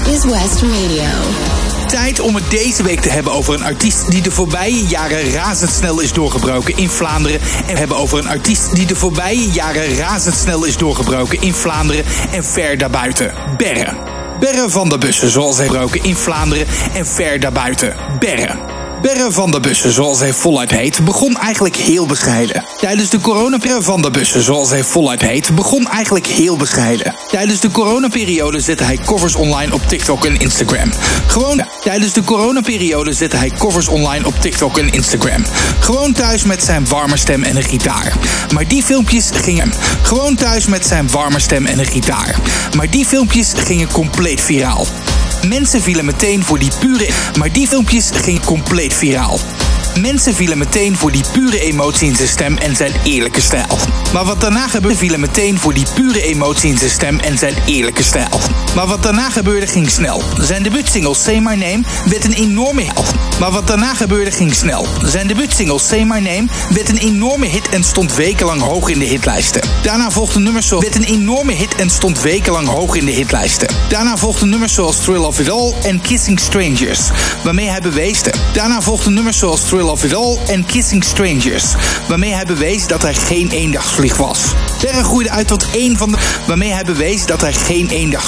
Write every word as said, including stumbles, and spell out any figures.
is West Radio. Tijd om het deze week te hebben over een artiest die de voorbije jaren razendsnel is doorgebroken in Vlaanderen. En hebben over een artiest die de voorbije jaren razendsnel is doorgebroken in Vlaanderen en ver daarbuiten. Berre. Berre van der Bussen, zoals hij gebroken in Vlaanderen en ver daarbuiten. Berre. Berre van der Bussen, zoals hij voluit heet, begon eigenlijk heel bescheiden. Tijdens de coronaperiode van der Bussen, zoals hij voluit heet, begon eigenlijk heel bescheiden. Tijdens de coronaperiode zette hij covers online op TikTok en Instagram. Gewoon tijdens de coronaperiode zette hij covers online op TikTok en Instagram. Gewoon thuis met zijn warme stem en een gitaar. Maar die filmpjes gingen gewoon thuis met zijn warme stem en een gitaar. Maar die filmpjes gingen compleet viraal. Mensen vielen meteen voor die pure... Maar die filmpjes gingen compleet viraal. Mensen vielen meteen voor die pure emotie in zijn stem en zijn eerlijke stijl. Maar wat daarna gebeurde, vielen meteen voor die pure emotie in zijn stem en zijn eerlijke stijl. Maar wat daarna gebeurde ging snel. Zijn debuutsingle Say My Name werd een enorme hit. Maar wat daarna gebeurde ging snel. Zijn debuutsingle Say My Name werd een enorme hit en stond wekenlang hoog in de hitlijsten. Daarna volgden nummers zoals... werd een enorme hit en stond wekenlang hoog in de hitlijsten. Daarna volgden nummers zoals Thrill of It All en Kissing Strangers, waarmee hij bewees... Daarna volgden nummers zoals Thrill of It All en Kissing Strangers, waarmee hij bewees dat hij geen eendagsvlieg was. Berre groeide uit tot één van de... waarmee hij bewees dat hij geen eendagsvlieg